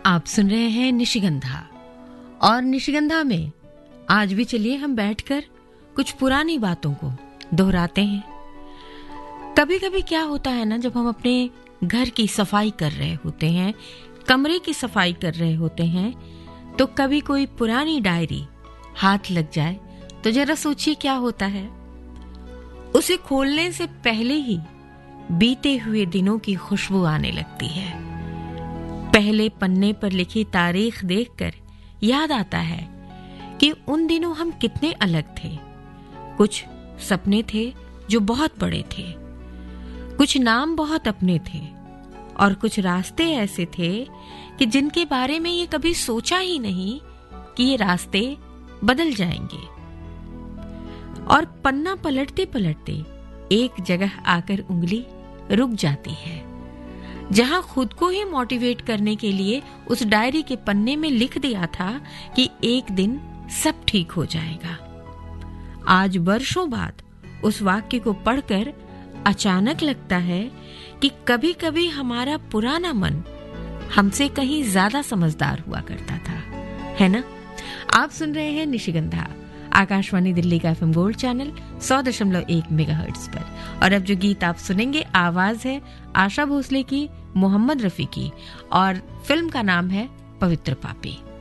आप सुन रहे हैं निशिगंधा और निशिगंधा में आज भी चलिए हम बैठकर कुछ पुरानी बातों को दोहराते हैं। कभी कभी क्या होता है ना, जब हम अपने घर की सफाई कर रहे होते हैं, कमरे की सफाई कर रहे होते हैं, तो कभी कोई पुरानी डायरी हाथ लग जाए तो जरा सोचिए क्या होता है। उसे खोलने से पहले ही बीते हुए दिनों की खुशबू आने लगती है। पहले पन्ने पर लिखी तारीख देखकर याद आता है कि उन दिनों हम कितने अलग थे। कुछ सपने थे जो बहुत बड़े थे, कुछ नाम बहुत अपने थे और कुछ रास्ते ऐसे थे कि जिनके बारे में ये कभी सोचा ही नहीं कि ये रास्ते बदल जाएंगे। और पन्ना पलटते पलटते एक जगह आकर उंगली रुक जाती है, जहां खुद को ही मोटिवेट करने के लिए उस डायरी के पन्ने में लिख दिया था कि एक दिन सब ठीक हो जाएगा। आज वर्षों बाद उस वाक्य को पढ़कर अचानक लगता है कि कभी कभी हमारा पुराना मन हमसे कहीं ज्यादा समझदार हुआ करता था, है ना। आप सुन रहे हैं निशिगंधा, आकाशवाणी दिल्ली का एफएम गोल्ड चैनल 100.1 मेगाहर्ट्ज पर। और अब जो गीत आप सुनेंगे, आवाज है आशा भोसले की, मोहम्मद रफी की, और फिल्म का नाम है पवित्र पापी।